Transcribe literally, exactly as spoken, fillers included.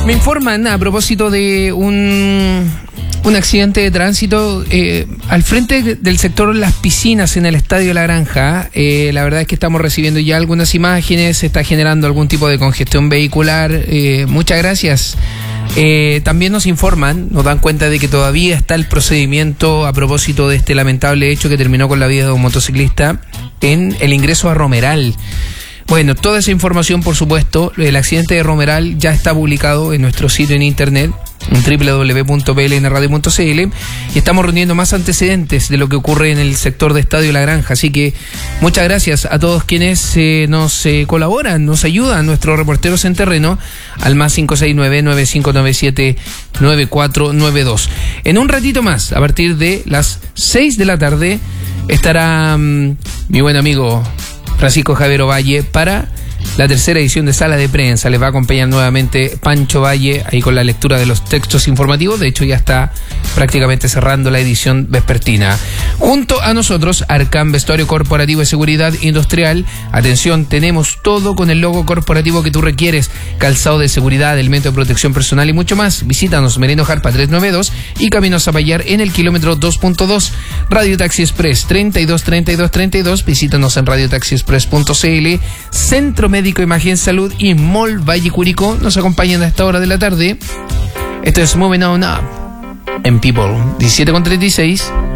Me informan a propósito de un, un accidente de tránsito eh, al frente del sector Las Piscinas en el Estadio La Granja. Eh, la verdad es que estamos recibiendo ya algunas imágenes, se está generando algún tipo de congestión vehicular. Eh, muchas gracias. Eh, también nos informan, nos dan cuenta de que todavía está el procedimiento a propósito de este lamentable hecho que terminó con la vida de un motociclista en el ingreso a Romeral. Bueno, toda esa información, por supuesto, el accidente de Romeral ya está publicado en nuestro sitio en internet, en doble u doble u doble u punto p l n radio punto c l, y estamos reuniendo más antecedentes de lo que ocurre en el sector de Estadio La Granja. Así que muchas gracias a todos quienes eh, nos eh, colaboran, nos ayudan, nuestros reporteros en terreno, al más cinco seis nueve, nueve cinco nueve siete, nueve cuatro nueve dos. En un ratito más, a partir de las seis de la tarde, estará um, mi buen amigo Francisco Javier Ovalle para la tercera edición de Sala de Prensa. Les va a acompañar nuevamente Pancho Valle ahí con la lectura de los textos informativos. De hecho, ya está prácticamente cerrando la edición vespertina. Junto a nosotros, Arcam Vestuario Corporativo de Seguridad Industrial. Atención, tenemos todo con el logo corporativo que tú requieres: calzado de seguridad, elementos de protección personal y mucho más. Visítanos, Merino Jarpa trescientos noventa y dos y Camino Zapallar en el kilómetro dos punto dos. Radio Taxi Express treinta y dos treinta y dos treinta y dos. Visítanos en radio taxi express punto c l. Centro Médico Imagen Salud y Mall Valle Curicó nos acompañan a esta hora de la tarde. Esto es Moving On Up en People. diecisiete con treinta y seis.